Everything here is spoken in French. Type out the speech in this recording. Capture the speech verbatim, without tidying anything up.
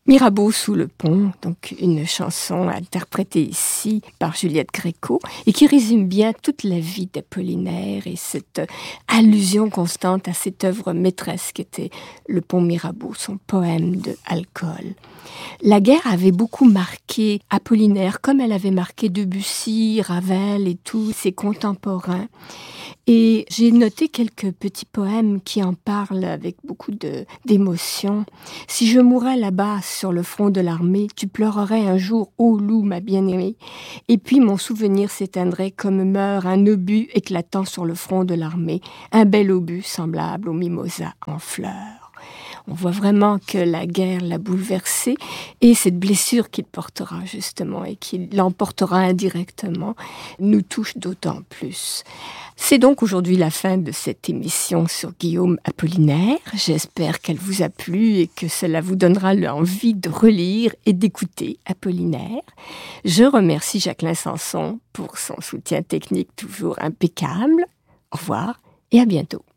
Mirabeau sous le pont, donc une chanson interprétée ici par Juliette Gréco et qui résume bien toute la vie d'Apollinaire et cette allusion constante à cette œuvre maîtresse qu'était le pont Mirabeau, son poème de alcool. La guerre avait beaucoup marqué Apollinaire, comme elle avait marqué Debussy, Ravel et tous ses contemporains. Et j'ai noté quelques petits poèmes qui en parlent avec beaucoup de, d'émotion. Si je mourais là-bas sur le front de l'armée, tu pleurerais un jour, ô loup, ma bien-aimée. Et puis mon souvenir s'éteindrait comme meurt un obus éclatant sur le front de l'armée, un bel obus semblable au mimosa en fleurs. On voit vraiment que la guerre l'a bouleversé et cette blessure qu'il portera justement et qu'il l'emportera indirectement nous touche d'autant plus. C'est donc aujourd'hui la fin de cette émission sur Guillaume Apollinaire. J'espère qu'elle vous a plu et que cela vous donnera l'envie de relire et d'écouter Apollinaire. Je remercie Jacqueline Sanson pour son soutien technique toujours impeccable. Au revoir et à bientôt.